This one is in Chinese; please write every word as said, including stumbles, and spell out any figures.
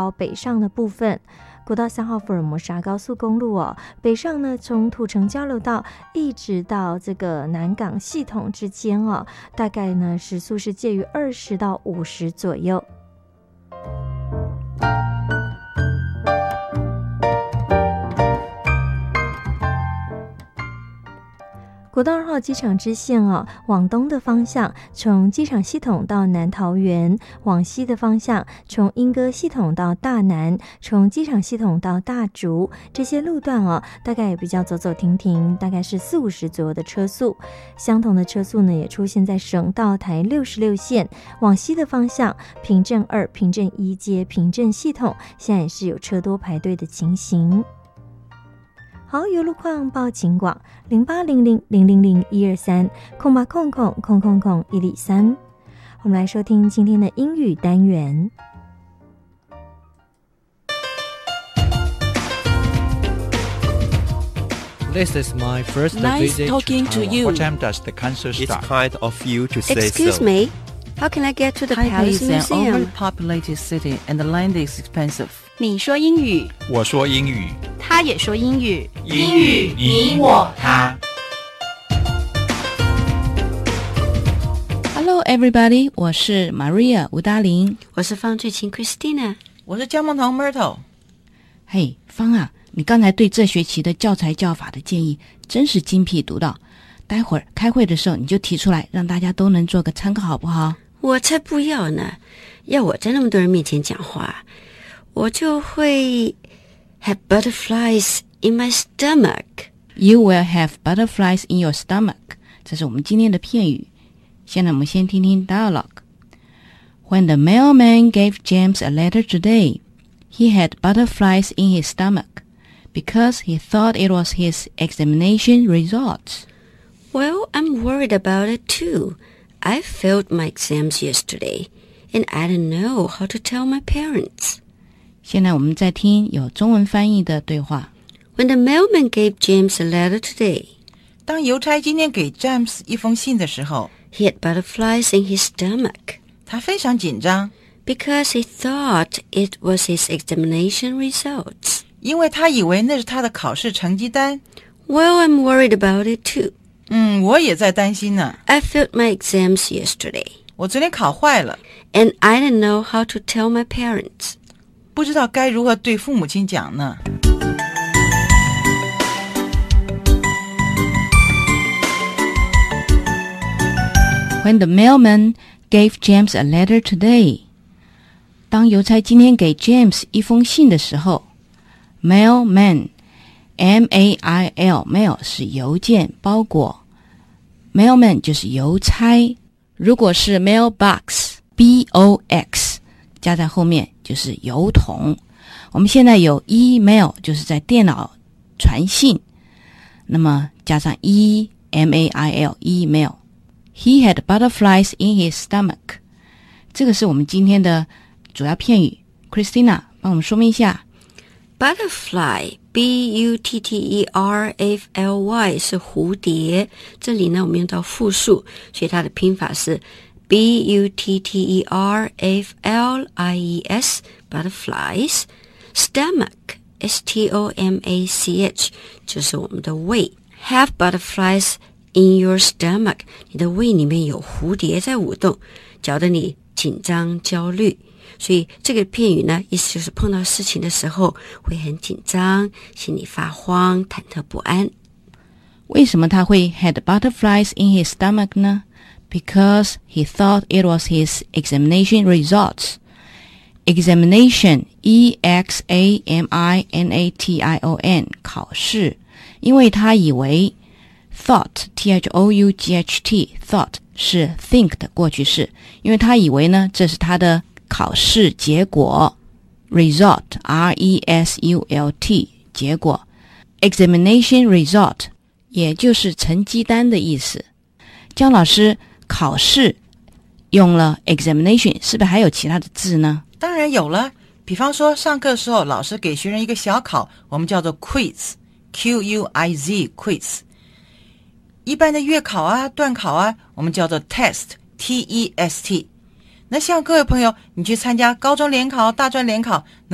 到北上的部分。国道三号福尔摩沙高速公路哦，北上呢从土城交流道一直到这个南港系统之间哦，大概呢时速是介于二十到五十左右。国道二号机场支线哦，往东的方向从机场系统到南桃园，往西的方向从莺歌系统到大南，从机场系统到大竹，这些路段哦，大概也比较走走停停，大概是四五十左右的车速。相同的车速呢，也出现在省道台六十六线往西的方向，平镇二、平镇一街、平镇系统，现在也是有车多排队的情形。好，有路况报警广零八零零零零零一二三空八空空空空空一里三。我们来收听今天的英语单元。 This is my first Nice visit talking to to Taiwan. you. What time does the concert It's start? kind of you to say Excuse so. me, how can I get to the Taipei Palace is an Museum? overpopulated city and the land is expensive. 你说英语， 我说英语， 他也说英语， 英语你我他。 Hello everybody， 我是 Maria 吴达玲。 我是方最清 Christina。 我是姜梦彤 Myrtle。 嘿，方啊，你刚才对这学期的教材教法的建议真是精辟独到，待会儿开会的时候你就提出来，让大家都能做个参考好不好？ 我才不要呢，要我在那么多人面前讲话，我就会 have butterflies in my stomach. You will have butterflies in your stomach. 这是我们今天的片语。现在我们先听听 dialogue. When the mailman gave James a letter today, he had butterflies in his stomach because he thought it was his examination results. Well, I'm worried about it too. I failed my exams yesterday, and I don't know how to tell my parents. 现在我们再听有中文翻译的对话。 When the mailman gave James a letter today, 当邮差今天给詹姆斯一封信的时候， he had butterflies in his stomach. 他非常紧张， Because he thought it was his examination results. 因为他以为那是他的考试成绩单。 Well, I'm worried about it too. 嗯，我也在担心呢。 I failed my exams yesterday, 我昨天考坏了， and I don't know how to tell my parents. 不知道该如何对父母亲讲呢。 When the mailman gave James a letter today. 当邮差今天给 James 一封信的时候 Mailman M A I L Mail 是邮件包裹 Mailman 就是邮差如果是 Mailbox B O X 加在后面就是邮筒我们现在有 email 就是在电脑传信那么加上 E M A I L email He had butterflies in his stomach. 这个是我们今天的主要片语。Christina 帮我们说明一下。 Butterfly, B U T T E R F L Y 是蝴蝶。这里呢我们用到复数，所以它的拼法是 B U T T E R F L I E S, butterflies. Stomach, S T O M A C H 就是我们的胃。Have butterflies in your stomach, 你的胃里面有蝴蝶在舞动，搅得你紧张焦虑。所以这个片语呢，意思就是碰到事情的时候会很紧张，心里发慌，忐忑不安。 为什么他会 had butterflies in his stomach 呢？ Because he thought it was his examination results. Examination, E X A M I N A T I O N 考试，因为他以为Thought, T H O U G H T, thought 是 think 的过去式，因为他以为呢，这是他的考试结果。Result, R E S U L T, 结果。Examination result, 也就是成绩单的意思。姜老师，考试用了 examination, 是不是还有其他的字呢？ 当然有了，比方说上课的时候，老师给学生一个小考，我们叫做 quiz, Q U I Z, quiz。一般的月考啊段考啊我们叫做 test T E S T 那像各位朋友你去参加高中联考大专联考